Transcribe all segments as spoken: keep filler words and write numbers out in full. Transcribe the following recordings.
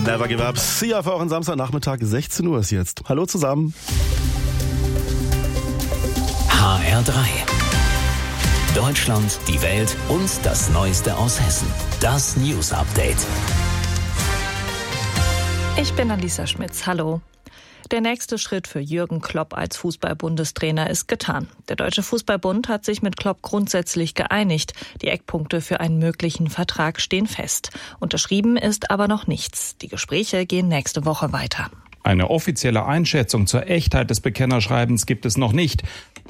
Never give up. Sia für euren Samstagnachmittag, sechzehn Uhr ist jetzt. Hallo zusammen. H R drei. Deutschland, die Welt und das Neueste aus Hessen. Das News Update. Ich bin Alisa Schmitz. Hallo. Der nächste Schritt für Jürgen Klopp als Fußball-Bundestrainer ist getan. Der Deutsche Fußballbund hat sich mit Klopp grundsätzlich geeinigt. Die Eckpunkte für einen möglichen Vertrag stehen fest. Unterschrieben ist aber noch nichts. Die Gespräche gehen nächste Woche weiter. Eine offizielle Einschätzung zur Echtheit des Bekennerschreibens gibt es noch nicht.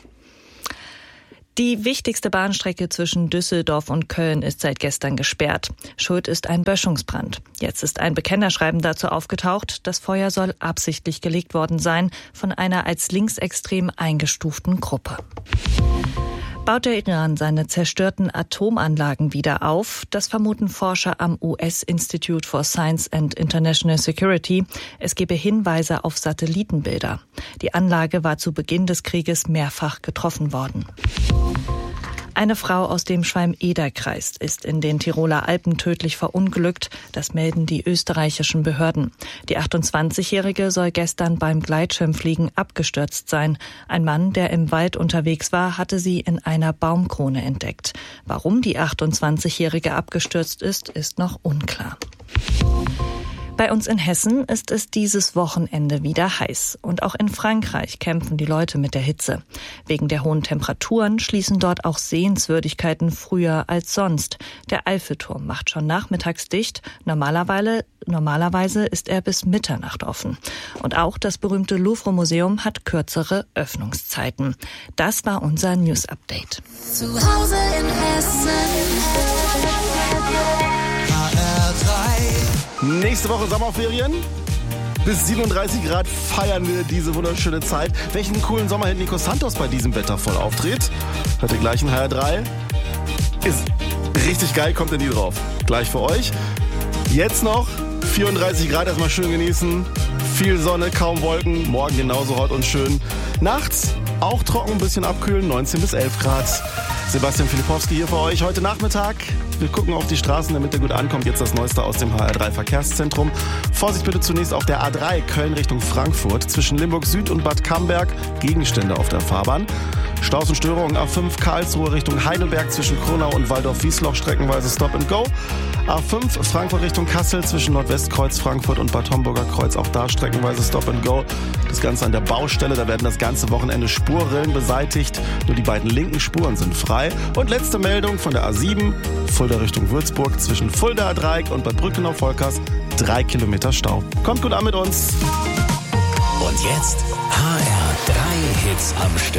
Die wichtigste Bahnstrecke zwischen Düsseldorf und Köln ist seit gestern gesperrt. Schuld ist ein Böschungsbrand. Jetzt ist ein Bekennerschreiben dazu aufgetaucht. Das Feuer soll absichtlich gelegt worden sein von einer als linksextrem eingestuften Gruppe. Baut der Iran seine zerstörten Atomanlagen wieder auf? Das vermuten Forscher am U S Institute for Science and International Security. Es gebe Hinweise auf Satellitenbilder. Die Anlage war zu Beginn des Krieges mehrfach getroffen worden. Eine Frau aus dem Schwalm-Eder-Kreis ist in den Tiroler Alpen tödlich verunglückt. Das melden die österreichischen Behörden. Die achtundzwanzigjährige soll gestern beim Gleitschirmfliegen abgestürzt sein. Ein Mann, der im Wald unterwegs war, hatte sie in einer Baumkrone entdeckt. Warum die achtundzwanzigjährige abgestürzt ist, ist noch unklar. Bei uns in Hessen ist es dieses Wochenende wieder heiß. Und auch in Frankreich kämpfen die Leute mit der Hitze. Wegen der hohen Temperaturen schließen dort auch Sehenswürdigkeiten früher als sonst. Der Eiffelturm macht schon nachmittags dicht. Normalerweise, normalerweise ist er bis Mitternacht offen. Und auch das berühmte Louvre-Museum hat kürzere Öffnungszeiten. Das war unser News-Update. Zu Hause in Hessen. H R drei. Nächste Woche Sommerferien. Bis siebenunddreißig Grad feiern wir diese wunderschöne Zeit. Welchen coolen Sommerhit Nico Santos bei diesem Wetter voll auftritt, hört ihr gleich in H R drei. Ist richtig geil, kommt in die drauf. Gleich für euch. Jetzt noch vierunddreißig Grad, erstmal schön genießen. Viel Sonne, kaum Wolken. Morgen genauso hot und schön. Nachts auch trocken, ein bisschen abkühlen, neunzehn bis elf Grad. Sebastian Filipowski hier für euch heute Nachmittag. Wir gucken auf die Straßen, damit ihr gut ankommt. Jetzt das Neueste aus dem H R drei Verkehrszentrum. Vorsicht bitte zunächst auf der A drei Köln Richtung Frankfurt. Zwischen Limburg Süd und Bad Camberg Gegenstände auf der Fahrbahn. Staus und Störungen A fünf Karlsruhe Richtung Heidelberg zwischen Kronau und Waldorf-Wiesloch streckenweise Stop and Go. A fünf Frankfurt Richtung Kassel zwischen Nordwestkreuz Frankfurt und Bad Homburger Kreuz, auch da streckenweise Stop and Go. Das Ganze an der Baustelle, da werden das ganze Wochenende Spurrillen beseitigt. Nur die beiden linken Spuren sind frei. Und letzte Meldung von der A sieben, Fulda Richtung Würzburg zwischen Fuldaer Dreieck und Bad Brückenau-Volkers, drei Kilometer Stau. Kommt gut an mit uns. Und jetzt H R drei Hits am Stück.